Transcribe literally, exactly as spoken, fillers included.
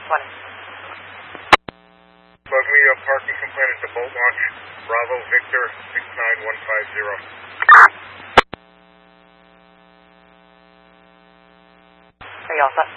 twenty. Bug me a parking complaint at the boat launch. Bravo Victor six nine one five zero. Are you all set?